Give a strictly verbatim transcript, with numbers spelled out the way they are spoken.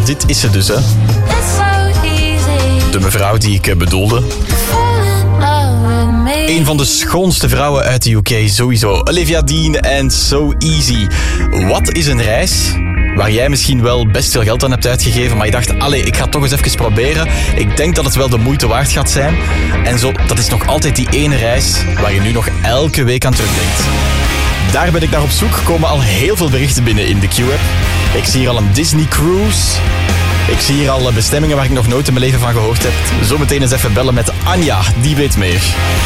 dit is ze dus, hè. De mevrouw die ik bedoelde. Een van de schoonste vrouwen uit de U K, sowieso. Olivia Dean en So Easy. Wat is een reis waar jij misschien wel best veel geld aan hebt uitgegeven, maar je dacht, allee, ik ga het toch eens even proberen. Ik denk dat het wel de moeite waard gaat zijn. En zo, dat is nog altijd die ene reis waar je nu nog elke week aan terugdenkt. Daar ben ik naar op zoek. Komen al heel veel berichten binnen in de Q-app. Ik zie hier al een Disney cruise. Ik zie hier al bestemmingen waar ik nog nooit in mijn leven van gehoord heb. Zometeen eens even bellen met Anja, die weet meer.